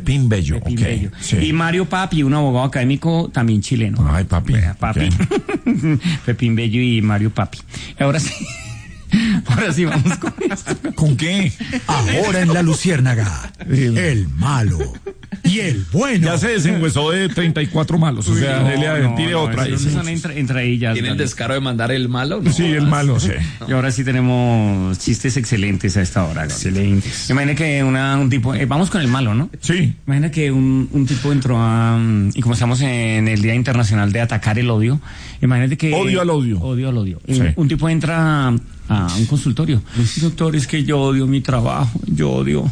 Pepín Bello. Pepín Okay. Bello. Sí. Y Mario Papi, un abogado académico también chileno. Ay, Papi. Papi. Okay. Pepín Bello y Mario Papi. Ahora sí. Ahora sí vamos con esto. ¿Con qué? Ahora en La Luciérnaga, el malo y el bueno. Ya se desenhuesó de 34 malos. O sea, tire otra. Eso son entradillas. ¿Tiene el descaro de mandar el malo? No, sí, el malo, sí. Y ahora sí tenemos chistes excelentes a esta hora. Excelentes. Imagina que un tipo, vamos con el malo, ¿no? Sí. Imagina que un tipo entró y como estamos en el Día Internacional de Atacar el Odio, imagínate que... Odio al odio. Odio al odio. Sí. Un tipo entra a un consultorio. Doctor, es que yo odio mi trabajo, yo odio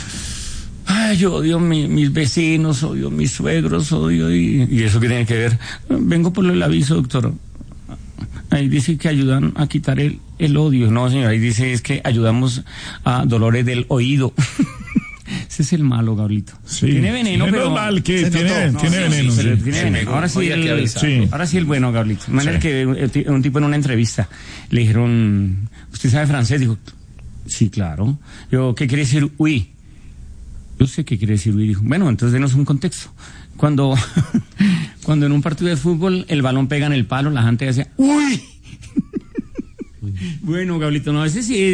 mis vecinos, odio mis suegros, y eso que tiene que ver. Vengo por el aviso, doctor. Ahí dice que ayudan a quitar el odio. No, señor, ahí dice es que ayudamos a dolores del oído. Ese es el malo, Gablito. Sí. Tiene veneno, menos pero... mal que tiene veneno. Sí, tiene veneno. Ahora sí el bueno, Gablito. De manera que un tipo en una entrevista le dijeron, ¿usted sabe francés? Dijo, sí, claro. Yo, ¿qué quiere decir oui? Yo sé qué quiere decir oui. Dijo, bueno, entonces denos un contexto. Cuando en un partido de fútbol el balón pega en el palo, la gente decía, ¡uy! Bueno, Gablito, no, ese sí,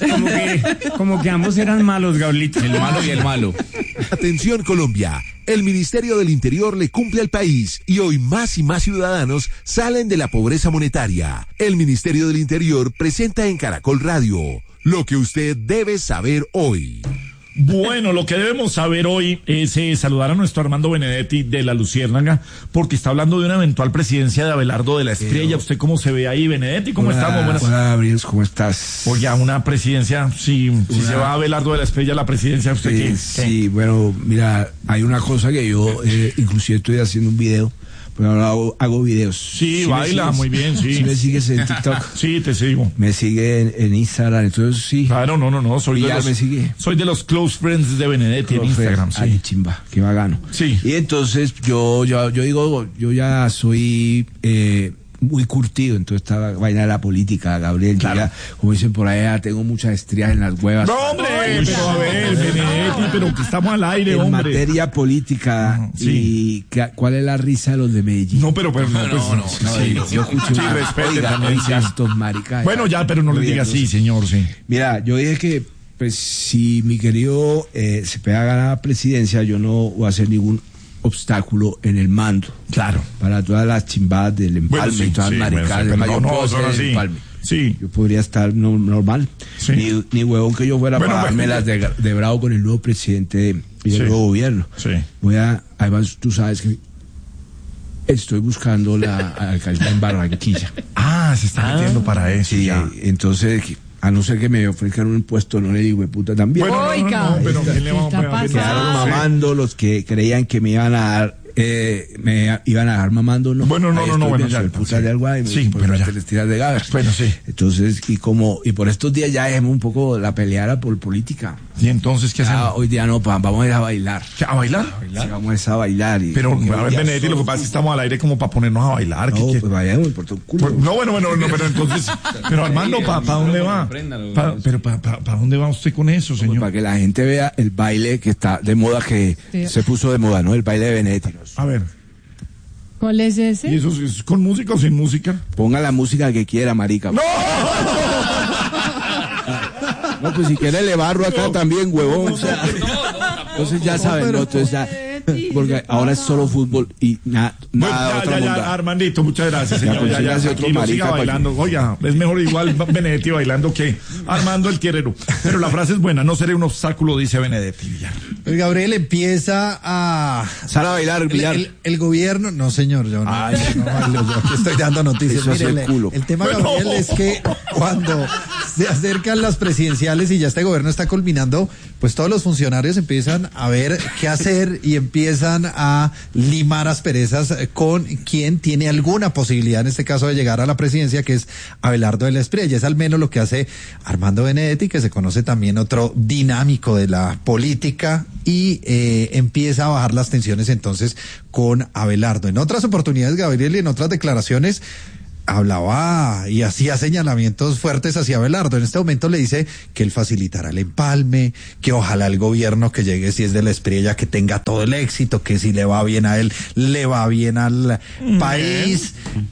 como que ambos eran malos, Gablito. El malo y el malo. Atención Colombia, el Ministerio del Interior le cumple al país y hoy más y más ciudadanos salen de la pobreza monetaria. El Ministerio del Interior presenta en Caracol Radio lo que usted debe saber hoy. Bueno, lo que debemos saber hoy es saludar a nuestro Armando Benedetti de La Luciérnaga, porque está hablando de una eventual presidencia de Abelardo de la Espriella. ¿Usted cómo se ve ahí, Benedetti? ¿Cómo estamos? Hola, Gabriel, ¿cómo estás? Oye, una presidencia, si se va a Abelardo de la Espriella a la presidencia, ¿usted qué? Sí, bueno, mira, hay una cosa que yo inclusive estoy haciendo un video. Pero ahora hago videos. Sí, baila muy bien, sí. ¿Sí me sigues en TikTok? Sí, te sigo. Me sigue en Instagram, entonces sí. Claro, no, soy de los close friends de Benedetti en Instagram, sí. Ay, chimba, qué bacano. Sí. Y entonces yo digo, yo ya soy muy curtido en toda esta vaina de la política, Gabriel. Claro. Yo ya, como dicen por allá, tengo muchas estrías en las huevas. No, hombre, pero a ver, Benedetti, pero que estamos al aire, en hombre. materia política, sí. ¿Y cuál es la risa de los de Medellín? No, pero Yo escucho respete también, sí. estos maricas. Bueno, ya, pero no le diga así, señor, sí. Mira, yo dije que, pues, si mi querido se pega a ganar la presidencia, yo no voy a hacer ningún obstáculo en el mando. Claro. Para todas las chimbadas del empalme y todas las maricadas. Yo puedo hacer el empalme. Sí. Yo podría estar normal. Sí. Ni huevón que yo fuera para dármelas de bravo con el nuevo presidente y el nuevo gobierno. Sí. Además, tú sabes que estoy buscando la alcaldía en Barranquilla. Se está metiendo para eso. Sí, ya. Entonces, a no ser que me ofrezcan un puesto, no le digo de puta también. Bueno, no, pero ¿quién le vamos a me quedaron mamando los que creían que me iban a dar, me iban a dejar mamando, ¿no? Bueno, bueno, ya. Putas de algo y sí, pero ya. Te les tiras de gagas. Bueno, sí. Entonces, y por estos días ya dejemos un poco la peleada por política. ¿Y entonces qué hacemos? Hoy día no, vamos a ir a bailar. ¿A bailar? Sí, vamos a ir a bailar. Pero, a ver, Benedetti, lo que pasa es que estamos al aire como para ponernos a bailar. No, pues vayamos por todo el culo. No, pero entonces, pero Armando, ¿para dónde va? Pero ¿para dónde va usted con eso, señor? Pues para que la gente vea el baile que está de moda, que se puso de moda, ¿no? El baile de Benedetti. A ver. ¿Cuál es ese? ¿Y eso es con música o sin música? Ponga la música que quiera, marica. ¡No! No, pues si quiere le barro acá también, huevón. O sea, entonces ya saben, ¿no? Entonces ya, porque ahora es solo fútbol y nada ya, Armandito, muchas gracias, señor. Ya, otro marica siga bailando. Oiga, es mejor igual Benedetti bailando que Armando el Quierero. Pero la frase es buena, no seré un obstáculo, dice Benedetti. El Gabriel empieza a... Sale a bailar, billar. El gobierno... No, señor, yo no. Yo estoy dando noticias. Mire, el tema, Gabriel, es que cuando se acercan las presidenciales y ya este gobierno está culminando, pues todos los funcionarios empiezan a ver qué hacer y empiezan a limar asperezas con quien tiene alguna posibilidad, en este caso, de llegar a la presidencia, que es Abelardo de la Espriella. Es al menos lo que hace Armando Benedetti, que se conoce también otro dinámico de la política, y empieza a bajar las tensiones entonces con Abelardo. En otras oportunidades, Gabriel, y en otras declaraciones, hablaba y hacía señalamientos fuertes hacia Abelardo. En este momento le dice que él facilitará el empalme, que ojalá el gobierno que llegue, si es de la Espriella, que tenga todo el éxito, que si le va bien a él, le va bien al país.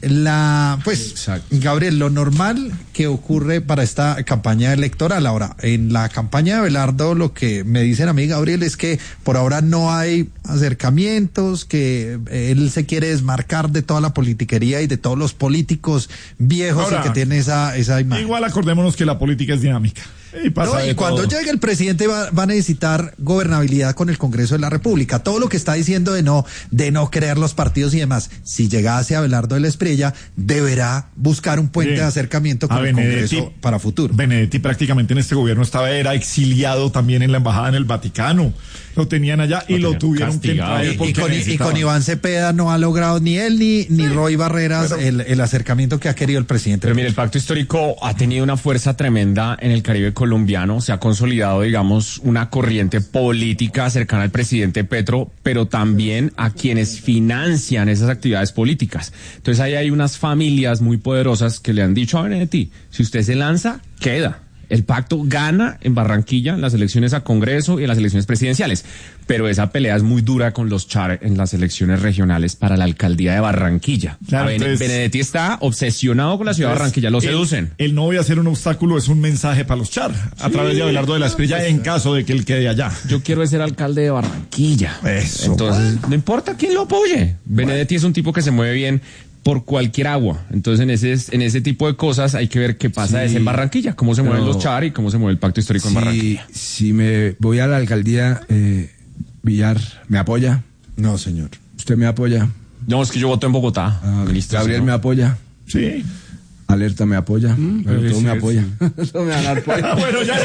Gabriel, lo normal que ocurre para esta campaña electoral. Ahora, en la campaña de Abelardo, lo que me dicen a mí, Gabriel, es que por ahora no hay acercamientos, que él se quiere desmarcar de toda la politiquería y de todos los políticos viejos. Ahora, que tiene esa imagen. Igual acordémonos que la política es dinámica. Y cuando llegue el presidente va a necesitar gobernabilidad con el Congreso de la República. Todo lo que está diciendo de no crear los partidos y demás, si llegase Abelardo de la Espriella, deberá buscar un puente de acercamiento con el Congreso para futuro. Benedetti prácticamente en este gobierno era exiliado también en la embajada en el Vaticano. Lo tenían allá y lo tuvieron que traer. Y con Iván Cepeda no ha logrado ni él ni Roy Barreras el acercamiento que ha querido el presidente. Pero mire, el pacto histórico ha tenido una fuerza tremenda en el Caribe colombiano. Se ha consolidado, digamos, una corriente política cercana al presidente Petro, pero también a quienes financian esas actividades políticas. Entonces ahí hay unas familias muy poderosas que le han dicho a Benedetti, si usted se lanza, queda. El pacto gana en Barranquilla en las elecciones a Congreso y en las elecciones presidenciales, pero esa pelea es muy dura con los Char en las elecciones regionales para la alcaldía de Barranquilla. Claro, Benedetti está obsesionado con la ciudad de Barranquilla, lo seducen. El no voy a ser un obstáculo es un mensaje para los Char, a través de Abelardo de la Espriella, en caso de que él quede allá. Yo quiero ser alcalde de Barranquilla. Eso. Entonces, no importa quién lo apoye. Benedetti es un tipo que se mueve bien por cualquier agua. Entonces, en ese tipo de cosas hay que ver qué pasa en Barranquilla, cómo se mueven los Char y cómo se mueve el pacto histórico en Barranquilla. Si me voy a la alcaldía, Villar, ¿me apoya? No, señor. ¿Usted me apoya? No, es que yo voto en Bogotá. Gabriel, ¿me apoya? Sí. Alerta, ¿me apoya? Pero todos me apoyan. Todo me van a dar apoyo. Bueno, ya.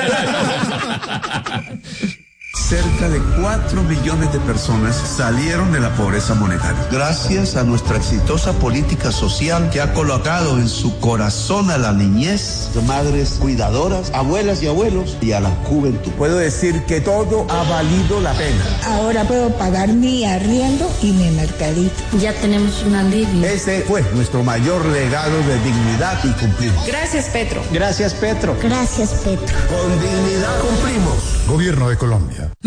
Cerca de 4 millones de personas salieron de la pobreza monetaria. Gracias a nuestra exitosa política social que ha colocado en su corazón a la niñez, madres cuidadoras, abuelas y abuelos y a la juventud. Puedo decir que todo ha valido la pena. Ahora puedo pagar mi arriendo y mi mercadito. Ya tenemos un alivio. Ese fue nuestro mayor legado de dignidad y cumplimos. Gracias, Petro. Gracias, Petro. Gracias, Petro. Con dignidad cumplimos. Gobierno de Colombia.